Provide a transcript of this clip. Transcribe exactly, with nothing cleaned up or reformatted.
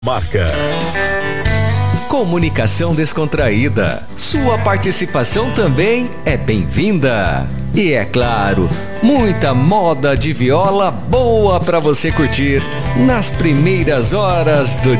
Marca. Comunicação descontraída. Sua participação também é bem-vinda. E é claro, muita moda de viola boa para você curtir nas primeiras horas do